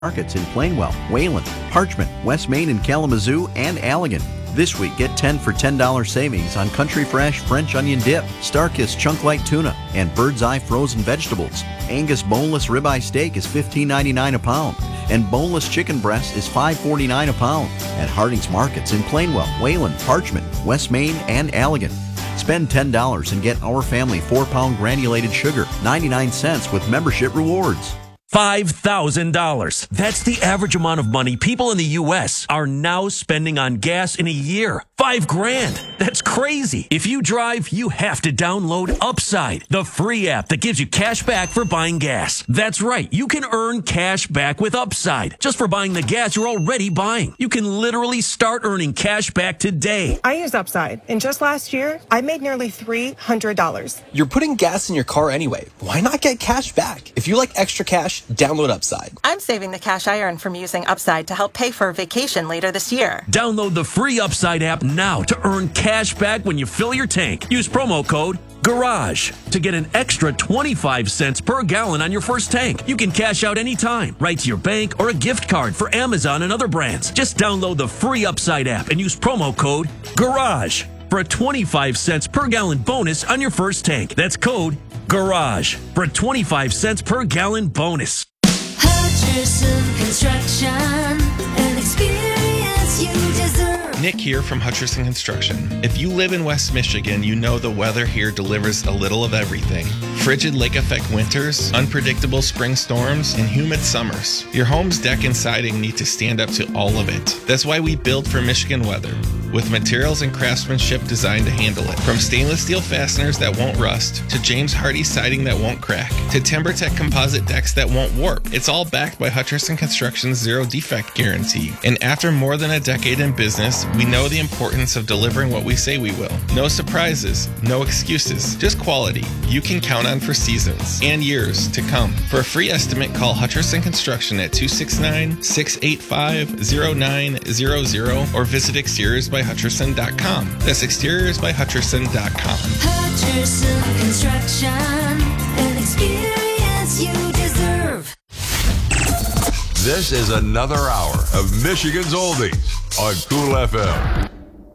Markets in Plainwell, Wayland, Parchment, West Main and Kalamazoo, and Allegan. This week, get 10 for $10 savings on Country Fresh French Onion Dip, Starkist Chunk Light Tuna, and Bird's Eye Frozen Vegetables. Angus Boneless Ribeye Steak is $15.99 a pound, and Boneless Chicken Breast is $5.49 a pound at Harding's Markets in Plainwell, Wayland, Parchment, West Main, and Allegan. Spend $10 and get Our Family 4-pound granulated sugar, 99 cents with membership rewards. $5,000. That's the average amount of money people in the U.S. are now spending on gas in a year. $5,000. That's crazy. If you drive, you have to download Upside, the free app that gives you cash back for buying gas. That's right. You can earn cash back with Upside just for buying the gas you're already buying. You can literally start earning cash back today. I use Upside, and just last year, I made nearly $300. You're putting gas in your car anyway. Why not get cash back? If you like extra cash, download Upside. I'm saving the cash I earn from using Upside to help pay for a vacation later this year. Download the free Upside app now to earn cash back when you fill your tank. Use promo code GARAGE to get an extra 25 cents per gallon on your first tank. You can cash out anytime, right to your bank or a gift card for Amazon and other brands. Just download the free Upside app and use promo code GARAGE for a 25 cents per gallon bonus on your first tank. That's code GARAGE for a 25 cents per gallon bonus. Hutcherson Construction, an experience you deserve. Nick here from Hutcherson Construction. If you live in West Michigan, you know the weather here delivers a little of everything. Frigid lake effect winters, unpredictable spring storms, and humid summers. Your home's deck and siding need to stand up to all of it. That's why we build for Michigan weather, with materials and craftsmanship designed to handle it. From stainless steel fasteners that won't rust, to James Hardie siding that won't crack, to TimberTech composite decks that won't warp. It's all backed by Hutcherson Construction's zero defect guarantee. And after more than a decade in business, we know the importance of delivering what we say we will. No surprises, no excuses, just quality you can count on for seasons and years to come. For a free estimate, call Hutcherson Construction at 269-685-0900 or visit exteriorsbyhutcherson.com. That's exteriorsbyhutcherson.com. Hutcherson Construction, an experience you deserve. This is another hour of Michigan's Oldies on Cool FM.